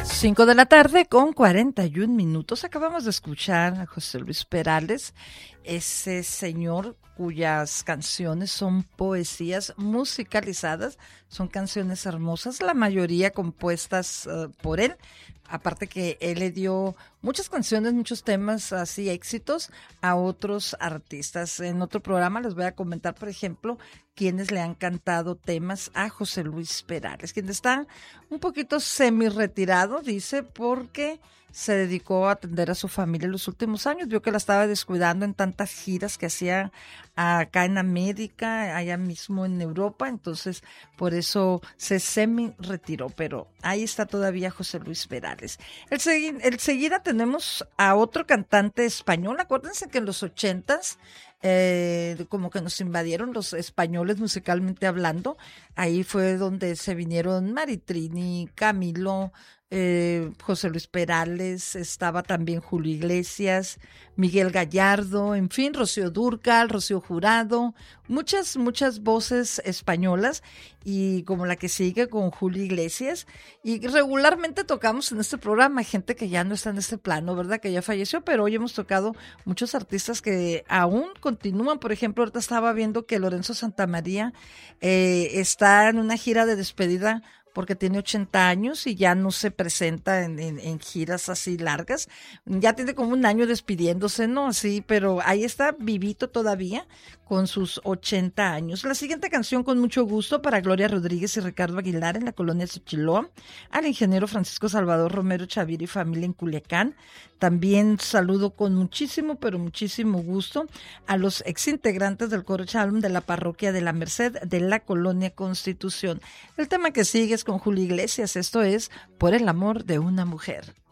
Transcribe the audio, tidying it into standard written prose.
5 de la tarde con 41 minutos. Acabamos de escuchar a José Luis Perales, ese señor cuyas canciones son poesías musicalizadas, son canciones hermosas, la mayoría compuestas por él. Aparte que él le dio muchas canciones, muchos temas así, éxitos a otros artistas. En otro programa les voy a comentar, por ejemplo, quienes le han cantado temas a José Luis Perales, quien está un poquito semi-retirado, dice, porque se dedicó a atender a su familia en los últimos años. Vio que la estaba descuidando en tantas giras que hacía acá en América, allá mismo en Europa, entonces por eso se semi-retiró, pero ahí está todavía José Luis Perales. Enseguida tenemos a otro cantante español. Acuérdense que en los 80s como que nos invadieron los españoles musicalmente hablando. Ahí fue donde se vinieron Maritrini, Camilo, José Luis Perales, estaba también Julio Iglesias, Miguel Gallardo, en fin, Rocío Dúrcal, Rocío Jurado, muchas voces españolas, y como la que sigue con Julio Iglesias, y regularmente tocamos en este programa gente que ya no está en este plano, ¿verdad? Que ya falleció, pero hoy hemos tocado muchos artistas que aún continúan. Por ejemplo, ahorita estaba viendo que Lorenzo Santamaría está en una gira de despedida porque tiene 80 años y ya no se presenta en giras así largas. Ya tiene como un año despidiéndose, ¿no? Así, pero ahí está vivito todavía con sus 80 años. La siguiente canción, con mucho gusto, para Gloria Rodríguez y Ricardo Aguilar en la colonia Xochiloa, al ingeniero Francisco Salvador Romero Chavira y familia en Culiacán. También saludo con muchísimo, pero muchísimo gusto a los exintegrantes del coro Shalom de la parroquia de la Merced de la colonia Constitución. El tema que sigue es con Julio Iglesias, esto es Por el amor de una mujer.